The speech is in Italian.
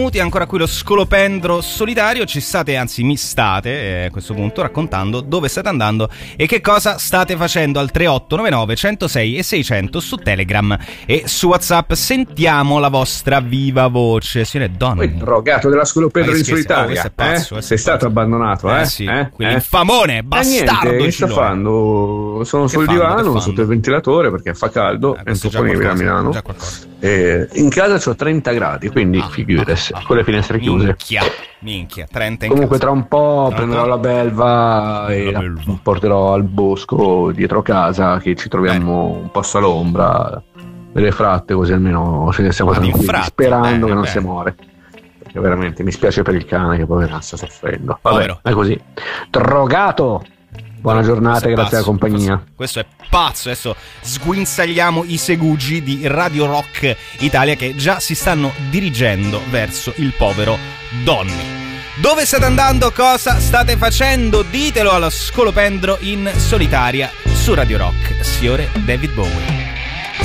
Ancora qui lo scolopendro solitario. Ci state, anzi mi state a questo punto raccontando dove state andando e che cosa state facendo al 3899 106 e 600 su Telegram e su WhatsApp. Sentiamo la vostra viva voce, signore Donne. Il drogato della scolopendro in solitaria, sei stato abbandonato, sì, quell'infamone bastardo. Niente, che sta facendo? Sono sul divano sotto il ventilatore perché fa caldo, è improponibile a Milano. In casa c'ho 30 gradi, quindi figuresi. Con le finestre chiuse. Minchia, 30 in comunque casa. tra un po' prenderò la belva e la porterò al bosco dietro casa, che ci troviamo un po' all'ombra delle fratte, così almeno ce ne siamo tranquilli, sperando che non si muore, perché veramente mi spiace per il cane che povera sta soffrendo. Vabbè, è così. Drogato. Buona giornata, grazie alla compagnia. Questo è pazzo. Adesso sguinzagliamo i segugi di Radio Rock Italia che già si stanno dirigendo verso il povero Donny. Dove state andando? Cosa state facendo? Ditelo allo scolopendro in solitaria su Radio Rock, signore David Bowie.